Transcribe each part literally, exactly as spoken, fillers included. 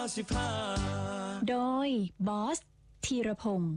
สิบห้าโดยบอสธีรพงศ์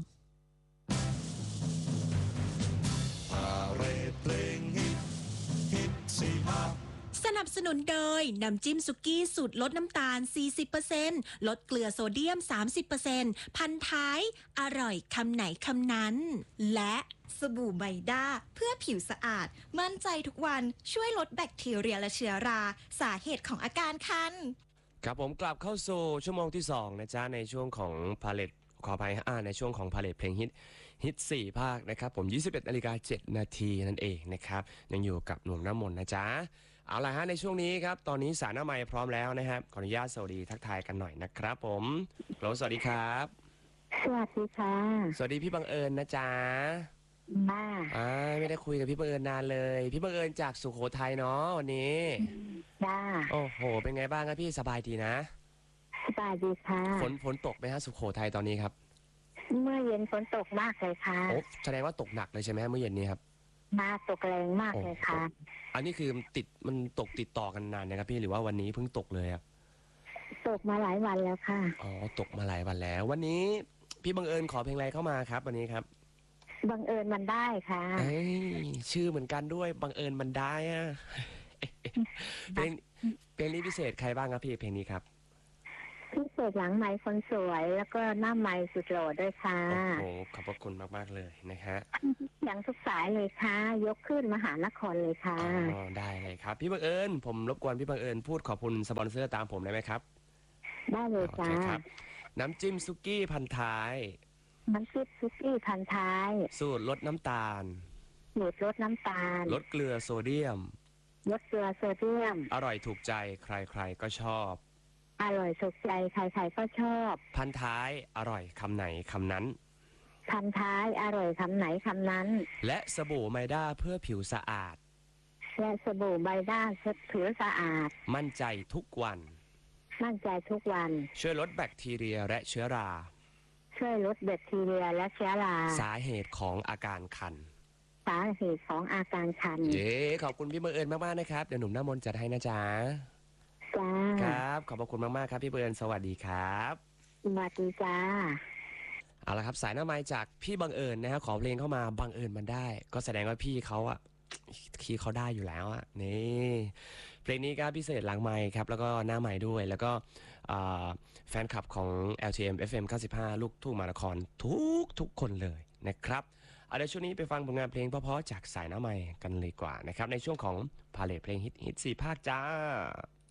พาเรดเพลงฮิตฮิตสี่ห้าสนับสนุนโดยน้ำจิ้มสุกี้สูตรลดน้ำตาล สี่สิบเปอร์เซ็นต์ ลดเกลือโซเดียม สามสิบเปอร์เซ็นต์ พันท้ายอร่อยคำไหนคำนั้นและสบู่ไบด้าเพื่อผิวสะอาดมั่นใจทุกวันช่วยลดแบคทีเรียและเชื้อราสาเหตุของอาการคันครับผมกลับเข้าสู่ชั่วโมงที่สองนะจ๊ะในช่วงของพาเลตขออภัยอ่าในช่วงของพาเลตเพลงฮิตฮิตสี่ภาคนะครับผมยี่สิบเอ็ดนาฬิกาเจ็ดนาทีนั่นเองนะครับยังอยู่กับหนุ่มน้ำมนต์นะจ๊ะเอาล่ะฮะในช่วงนี้ครับตอนนี้สารหน้าไมค์พร้อมแล้วนะครับขออนุญาตสวัสดีทักทายกันหน่อยนะครับผมโหลสวัสดีครับสวัสดีค่ะสวัสดีพี่บังเอิญนะจ๊ะมาอ่าไม่ได้คุยกับพี่บังเอิญนานเลยพี่บังเอิญจากสุโขทัยเนาะวันนี้จ้าโอ้โหเป็นไงบ้างครับพี่สบายดีนะสบายดีค่ะฝนฝนตกไหมฮะสุโขทัยตอนนี้ครับเมื่อเย็นฝนตกมากเลยค่ะโอ้แสดงว่าตกหนักเลยใช่ไหมเมื่อเย็นนี้ครับมาตกแรงมากเลยค่ะอันนี้คือติดมันตกติดต่อกันนานนะครับพี่หรือว่าวันนี้เพิ่งตกเลยครับตกมาหลายวันแล้วค่ะอ๋อตกมาหลายวันแล้ววันนี้พี่บังเอิญขอเพลงอะไรเข้ามาครับวันนี้ครับบังเอิญมันได้ค่ะเอ้ยชื่อเหมือนกันด้วยบังเอิญมันได้อะเพลงเพลงนี้พิเศษใครบ้างครับพี่เพลงนี้ครับพิเศษหลังไมค์คนสวยแล้วก็หน้าไมค์สุดหล่อด้วยค่ะโอ้โหขอบพระคุณมากๆเลยนะฮะอย่างทุกสายเลยค่ะยกขึ้นมหานครเลยค่ะอ๋อได้เลยครับพี่บังเอิญผมรบกวนพี่บังเอิญพูดขอบคุณสปอนเซอร์ตามผมได้ไหมครับได้เลยจ้าน้ำจิ้มซุกี้พันท้ายน้ำจิ้มซุกี้พันท้ายสูตรลดน้ำตาลสูตรลดน้ำตาลลดเกลือโซเดียมลดเกลือโซเดียมอร่อยถูกใจใครๆก็ชอบอร่อยถูกใจใครๆก็ชอบพันท้ายอร่อยคำไหนคำนั้นพันท้ายอร่อยคำไหนคำนั้นและสบู่ไมด้าเพื่อผิวสะอาดและสบู่ไมด้าเพื่อผิวสะอาดมั่นใจทุกวันมั่นใจทุกวันช่วยลดแบคทีเรียและเชื้อราช่วยลดแบคทีเรียและเชื้อราสาเหตุของอาการคันสาเหตุของอาการคันเย้ขอบคุณพี่บังเอิญมากๆนะครับเดี๋ยวหนุ่มหน้ามนต์จัดให้นะจ๊ะจ้าครับขอบพระคุณมากๆครับพี่บังเอิญสวัสดีครับสวัสดีจ้าเอาละครับสายหน้าไมค์จากพี่บังเอิญนะฮะขอเพลงเข้ามาบังเอิญมันได้ก็แสดงว่าพี่เขาอะคีย์เขาได้อยู่แล้วอะนี่เพลงนี้ก็พิเศษหลังไมค์ครับแล้วก็หน้าไมค์ด้วยแล้วก็แฟนคลับของ แอล ที เอ็ม เอฟ เอ็ม เก้าสิบห้าลูกทุ่งมหานครทุกทุกคนเลยนะครับเอาเดี๋ยวช่วงนี้ไปฟังผลงานเพลงเพราะๆจากสายหน้าไมค์กันเลยกว่านะครับในช่วงของพาเลทเพลงฮิตฮิตสี่ภาคจ้า